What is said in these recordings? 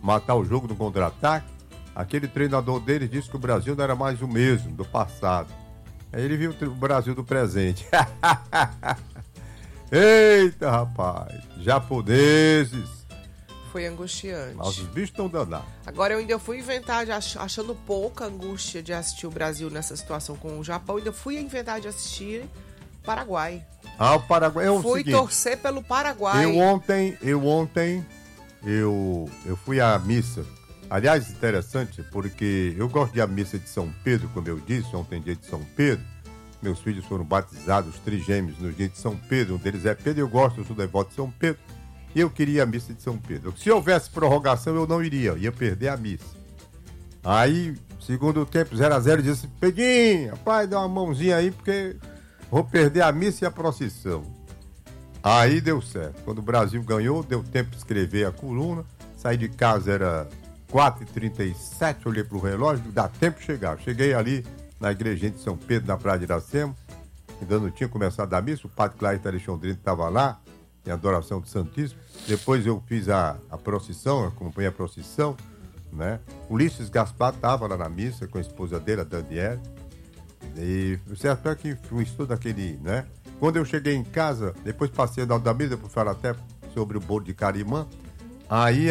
matar o jogo no contra-ataque, aquele treinador dele disse que o Brasil não era mais o mesmo do passado. Aí ele viu o Brasil do presente. Eita, rapaz, japoneses. Foi angustiante. Mas os bichos estão danados. Agora eu ainda fui inventar, achando pouca angústia de assistir o Brasil nessa situação com o Japão, ainda fui inventar de assistir o Paraguai. Ah, o Paraguai é o Fui seguinte, torcer pelo Paraguai. Eu ontem fui à missa. Aliás, interessante, porque eu gosto de ir à missa de São Pedro, como eu disse, ontem dia de São Pedro. Meus filhos foram batizados, os trigêmeos, no dia de São Pedro. Um deles é Pedro, eu gosto, eu sou devoto de São Pedro. E eu queria a missa de São Pedro. Se houvesse prorrogação, eu não iria, eu ia perder a missa. Aí, segundo tempo, 0-0, disse, Pedrinho, rapaz, dá uma mãozinha aí, porque vou perder a missa e a procissão. Aí deu certo. Quando o Brasil ganhou, deu tempo de escrever a coluna. Saí de casa, era 4h37, olhei pro relógio, dá tempo de chegar. Cheguei ali na igrejinha de São Pedro, na Praia de Iracema. Ainda não tinha começado a missa, o padre Clarito Alexandrino estava lá, em adoração do Santíssimo. Depois eu fiz a procissão, acompanhei a procissão, né? Ulisses Gaspar estava lá na missa com a esposa dele, a Daniela. E você até que foi todo aquele, né? Quando eu cheguei em casa, depois passei na da mesa para falar até sobre o bolo de carimã. Aí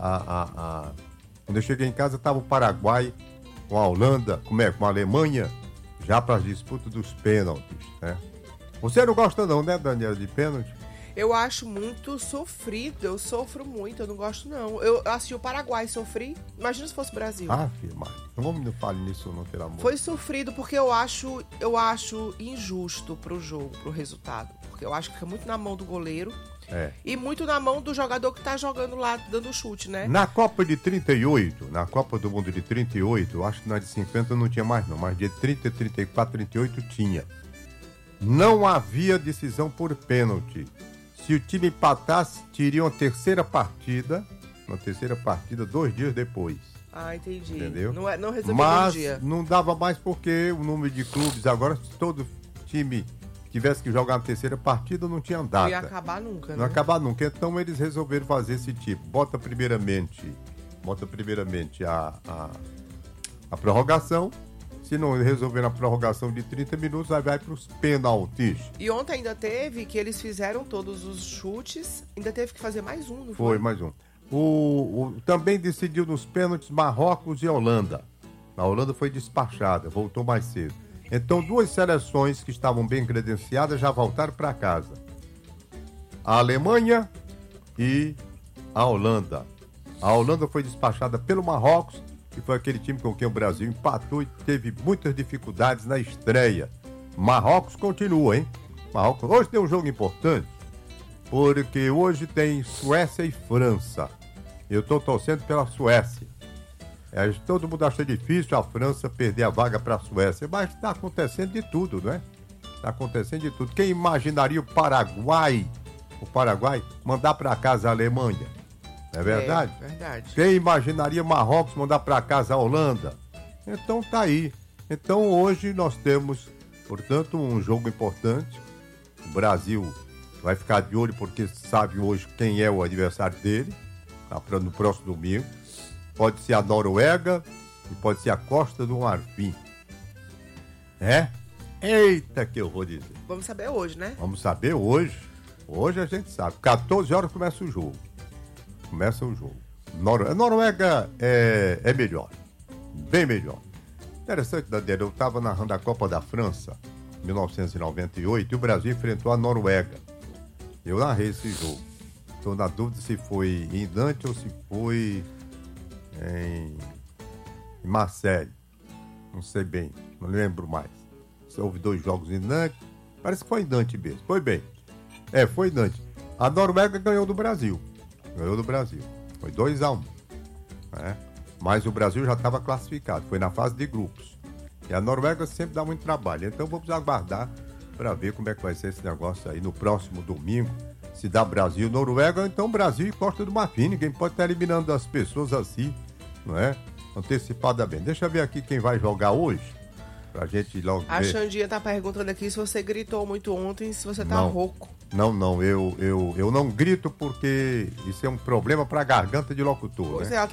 quando eu cheguei em casa, estava o Paraguai com a Holanda, com a Alemanha, já para as disputas dos pênaltis, né? Você não gosta não, né, Daniela, de pênalti? Eu acho muito sofrido, eu sofro muito, eu não gosto não. Eu assisti o Paraguai, sofri. Imagina se fosse o Brasil. Ah, filho, mas não vamos me falar nisso não, pelo amor. Foi sofrido porque eu acho injusto pro jogo, pro resultado. Porque eu acho que fica muito na mão do goleiro. É. E muito na mão do jogador que tá jogando lá, dando chute, né? Na Copa de 38, na Copa do Mundo de 38, eu acho que na de 50 não tinha mais não, mas de 30, 34, 38 tinha. Não havia decisão por pênalti. Se o time empatasse, teriam a terceira partida 2 dias depois. Ah, entendi. Entendeu? Não resolveu Mas um dia. não dava mais porque o número de clubes agora, se todo time tivesse que jogar na terceira partida, não tinha data. Não ia acabar nunca, né? Não ia acabar nunca. Então eles resolveram fazer esse tipo. Bota primeiramente a prorrogação. Se não resolver a prorrogação de 30 minutos, aí vai para os pênaltis. E ontem ainda teve que eles fizeram todos os chutes, ainda teve que fazer mais um, não foi? Foi, mais um. Também decidiu nos pênaltis Marrocos e Holanda. A Holanda foi despachada, voltou mais cedo. Então, 2 seleções que estavam bem credenciadas já voltaram para casa. A Alemanha e a Holanda. A Holanda foi despachada pelo Marrocos, que foi aquele time com quem o Brasil empatou e teve muitas dificuldades na estreia. Marrocos continua, hein? Marrocos. Hoje tem um jogo importante, porque hoje tem Suécia e França. Eu estou torcendo pela Suécia. Todo mundo acha difícil a França perder a vaga para a Suécia, mas está acontecendo de tudo, né? Está acontecendo de tudo. Quem imaginaria o Paraguai mandar para casa a Alemanha? É verdade? É verdade. Quem imaginaria Marrocos mandar para casa a Holanda? Então tá aí. Então hoje nós temos, portanto, um jogo importante. O Brasil vai ficar de olho porque sabe hoje quem é o adversário dele, no próximo domingo. Pode ser a Noruega e pode ser a Costa do Marfim. É? Eita, que eu vou dizer. Vamos saber hoje, né? Vamos saber hoje. Hoje a gente sabe. 14 horas começa o jogo. A Noruega é melhor. Bem melhor. Interessante, Daniel, eu estava narrando a Copa da França, 1998, e o Brasil enfrentou a Noruega. Eu narrei esse jogo. Estou na dúvida se foi em Nantes ou se foi em Marseille. Não sei bem, não lembro mais. Houve 2 jogos em Nantes. Parece que foi em Nantes mesmo. Foi bem. Foi em Nantes. A Noruega ganhou do Brasil. Foi 2-1. Né? Mas o Brasil já estava classificado. Foi na fase de grupos. E a Noruega sempre dá muito trabalho. Então vamos aguardar para ver como é que vai ser esse negócio aí no próximo domingo. Se dá Brasil e Noruega, então Brasil e Costa do Marfim. Ninguém pode estar eliminando as pessoas assim, não é? Antecipadamente. Deixa eu ver aqui quem vai jogar hoje. Pra gente logo ver. A Xandinha tá perguntando aqui se você gritou muito ontem, se você tá rouco. Não, eu não grito porque isso é um problema pra garganta de locutor, Pois né? é, ela